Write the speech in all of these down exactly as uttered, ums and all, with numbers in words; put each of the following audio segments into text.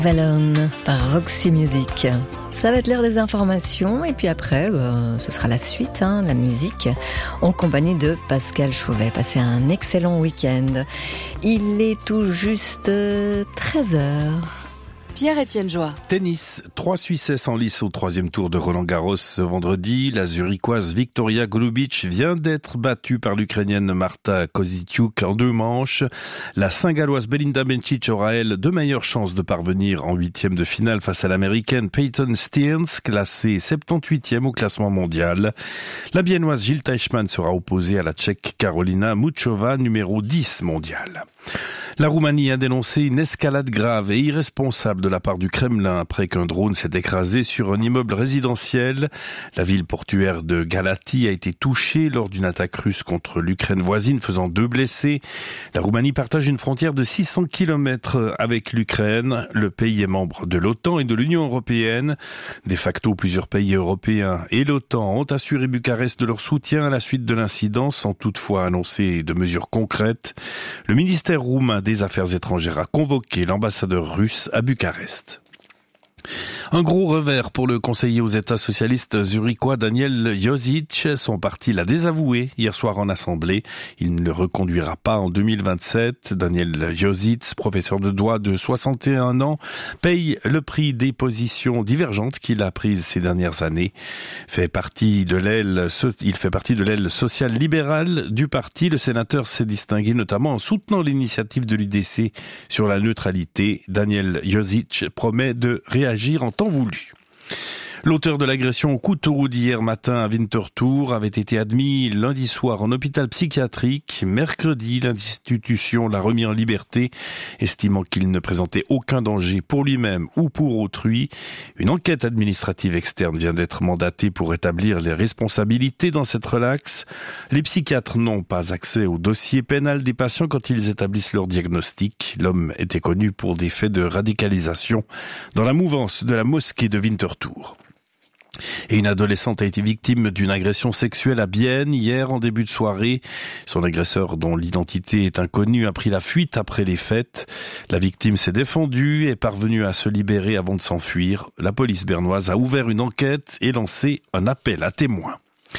Vallone par Roxy Music. Ça va être l'heure des informations et puis après, euh, ce sera la suite, hein, la musique, en compagnie de Pascal Chauvet. Passez un excellent week-end. Il est tout juste treize heures. Pierre-Étienne Joie. Tennis, trois Suissesses en lice au troisième tour de Roland-Garros ce vendredi. La Zurichoise Victoria Golubic vient d'être battue par l'Ukrainienne Marta Kostyuk en deux manches. La Saint-Galloise Belinda Bencic aura, elle, de meilleures chances de parvenir en huitième de finale face à l'Américaine Peyton Stearns, classée soixante-dix-huitième au classement mondial. La Biennoise Jil Teichmann sera opposée à la Tchèque Karolina Muchova, numéro dix mondial. La Roumanie a dénoncé une escalade grave et irresponsable de la part du Kremlin après qu'un drone s'est écrasé sur un immeuble résidentiel. La ville portuaire de Galati a été touchée lors d'une attaque russe contre l'Ukraine voisine, faisant deux blessés. La Roumanie partage une frontière de six cents kilomètres avec l'Ukraine. Le pays est membre de l'OTAN et de l'Union européenne. De facto, plusieurs pays européens et l'OTAN ont assuré Bucarest de leur soutien à la suite de l'incident, sans toutefois annoncer de mesures concrètes. Le ministère roumain des Affaires étrangères a convoqué l'ambassadeur russe à Bucarest. Un gros revers pour le conseiller aux États socialistes zurichois Daniel Josic. Son parti l'a désavoué hier soir en assemblée. Il ne le reconduira pas en deux mille vingt-sept. Daniel Josic, professeur de droit de soixante et un ans, paye le prix des positions divergentes qu'il a prises ces dernières années. Fait partie de l'aile, il fait partie de l'aile social-libérale du parti. Le sénateur s'est distingué notamment en soutenant l'initiative de l'U D C sur la neutralité. Daniel Josic promet de réagir en temps voulu. L'auteur de l'agression au couteau d'hier matin à Winterthur avait été admis lundi soir en hôpital psychiatrique. Mercredi, l'institution l'a remis en liberté, estimant qu'il ne présentait aucun danger pour lui-même ou pour autrui. Une enquête administrative externe vient d'être mandatée pour établir les responsabilités dans cette relaxe. Les psychiatres n'ont pas accès au dossier pénal des patients quand ils établissent leur diagnostic. L'homme était connu pour des faits de radicalisation dans la mouvance de la mosquée de Winterthur. Et une adolescente a été victime d'une agression sexuelle à Bienne hier en début de soirée. Son agresseur, dont l'identité est inconnue, a pris la fuite après les fêtes. La victime s'est défendue et est parvenue à se libérer avant de s'enfuir. La police bernoise a ouvert une enquête et lancé un appel à témoins.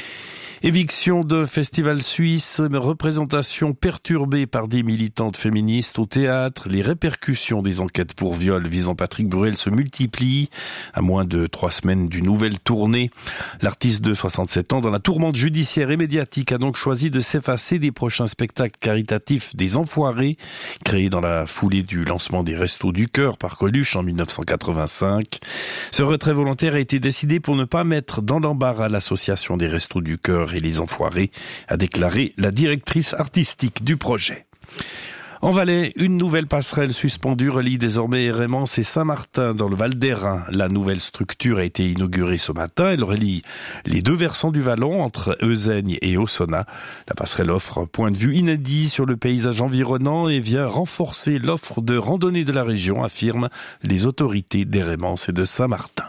Éviction d'un festival suisse, représentation perturbée par des militantes féministes au théâtre. Les répercussions des enquêtes pour viol visant Patrick Bruel se multiplient à moins de trois semaines d'une nouvelle tournée. L'artiste de soixante-sept ans, dans la tourmente judiciaire et médiatique, a donc choisi de s'effacer des prochains spectacles caritatifs des Enfoirés, créés dans la foulée du lancement des Restos du Cœur par Coluche en dix-neuf cent quatre-vingt-cinq. Ce retrait volontaire a été décidé pour ne pas mettre dans l'embarras l'association des Restos du Cœur et les Enfoirés, a déclaré la directrice artistique du projet. En Valais, une nouvelle passerelle suspendue relie désormais Hérémence et Saint-Martin dans le Val d'Airain. La nouvelle structure a été inaugurée ce matin. Elle relie les deux versants du Vallon entre Euzeigne et Ossona. La passerelle offre un point de vue inédit sur le paysage environnant et vient renforcer l'offre de randonnée de la région, affirment les autorités d'Hérémence et de Saint-Martin.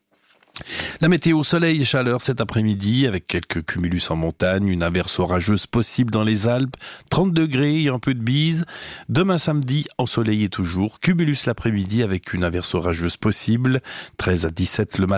La météo, soleil et chaleur cet après-midi avec quelques cumulus en montagne, une averse orageuse possible dans les Alpes, trente degrés et un peu de bise. Demain samedi, ensoleillé toujours, cumulus l'après-midi avec une averse orageuse possible, treize à dix-sept le matin.